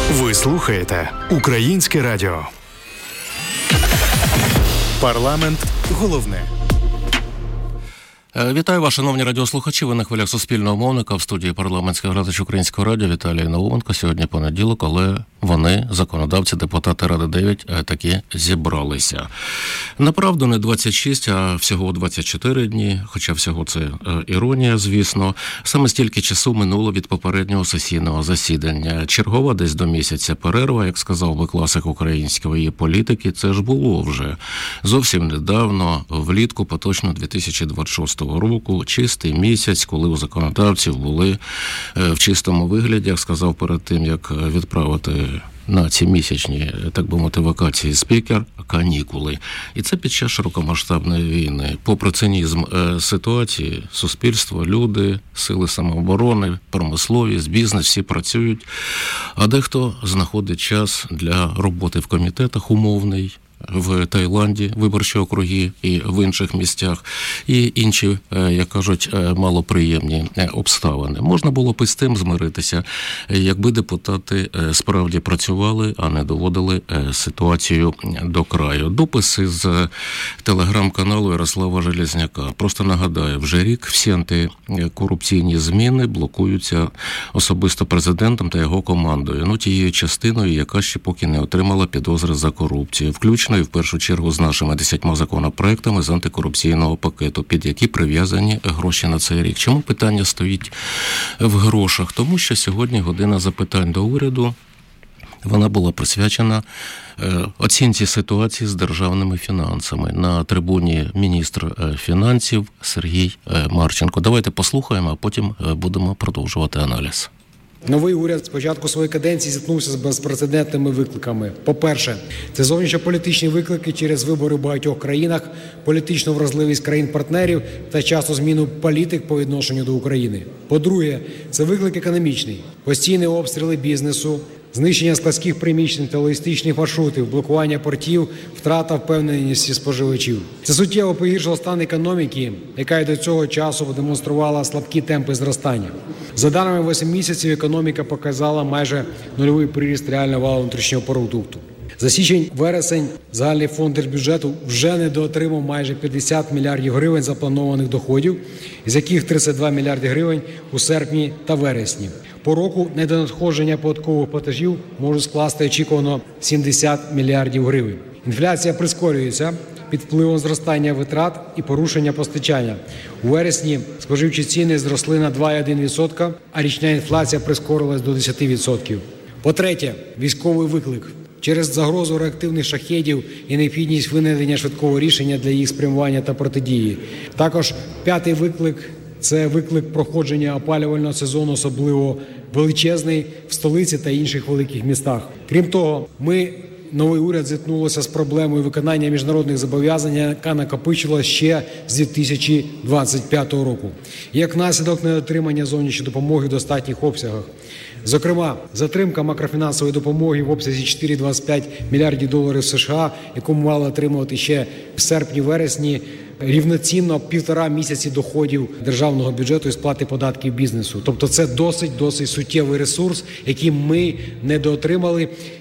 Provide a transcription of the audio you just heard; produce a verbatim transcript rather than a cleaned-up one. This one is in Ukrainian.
Ви слухаєте Українське радіо. Парламент головне. Вітаю вас, шановні радіослухачі. Ви на хвилях Суспільного мовника. В студії парламентський глядач Українського радіо Віталій Науменко. Сьогодні понеділок, але вони, законодавці, депутати Ради дев'ять, таки зібралися. Направду не двадцять шість, а всього двадцять чотири дні, хоча всього це іронія, звісно. Саме стільки часу минуло від попереднього сесійного засідання. Чергова десь до місяця перерва, як сказав би класик української політики, це ж було вже зовсім недавно, влітку поточно дві тисячі двадцять шостого року, чистий місяць, коли у законодавців були в чистому вигляді, як сказав перед тим, як відправити на ці місячні, так би мовити, вакації спікер, канікули. І це під час широкомасштабної війни. Попри цинізм ситуації, суспільство, люди, сили самооборони, промисловість, бізнес, всі працюють, а дехто знаходить час для роботи в комітетах умовний, в Таїланді, виборчі округи і в інших місцях, і інші, як кажуть, малоприємні обставини. Можна було б із тим змиритися, якби депутати справді працювали, а не доводили ситуацію до краю. Дописи з телеграм-каналу Ярослава Железняка. Просто нагадаю, вже рік всі антикорупційні зміни блокуються особисто президентом та його командою. Ну, тією частиною, яка ще поки не отримала підозри за корупцію. Включно і в першу чергу з нашими десятьма законопроектами з антикорупційного пакету, під які прив'язані гроші на цей рік. Чому питання стоїть в грошах? Тому що сьогодні година запитань до уряду, вона була присвячена оцінці ситуації з державними фінансами. На трибуні міністр фінансів Сергій Марченко. Давайте послухаємо, а потім будемо продовжувати аналіз. Новий уряд з початку своєї каденції зіткнувся з безпрецедентними викликами. По-перше, це зовнішньополітичні виклики через вибори в багатьох країнах, політичну вразливість країн-партнерів та часто зміну політик по відношенню до України. По-друге, це виклик економічний. Постійні обстріли бізнесу, знищення складських приміщень та логістичних маршрутів, блокування портів, втрата впевненості споживачів. Це суттєво погіршило стан економіки, яка й до цього часу демонструвала слабкі темпи зростання. За даними восьми місяців, економіка показала майже нульовий приріст реального валового внутрішнього продукту. За січень-вересень загальний фонд держбюджету вже недоотримав майже п'ятдесят мільярдів гривень запланованих доходів, із яких тридцять два мільярди гривень у серпні та вересні. По року недонадходження податкових платежів може скласти очікувано сімдесят мільярдів гривень. Інфляція прискорюється під впливом зростання витрат і порушення постачання. У вересні споживчі ціни зросли на два цілих одна десята відсотка, а річна інфляція прискорилась до десять відсотків. По-третє, військовий виклик. Через загрозу реактивних шахедів і необхідність винайдення швидкого рішення для їх спрямування та протидії. Також п'ятий виклик – це виклик проходження опалювального сезону, особливо величезний в столиці та інших великих містах. Крім того, ми, новий уряд, зіткнулися з проблемою виконання міжнародних зобов'язань, яка накопичилась ще з дві тисячі двадцять п'ятого року. Як наслідок недотримання зовнішньої допомоги в достатніх обсягах. Зокрема, затримка макрофінансової допомоги в обсязі чотири цілих двадцять п'ять мільярдів доларів США, яку ми мали отримувати ще в серпні-вересні, рівноцінно півтора місяці доходів державного бюджету і сплати податків бізнесу. Тобто це досить-досить суттєвий ресурс, який ми недоотримали.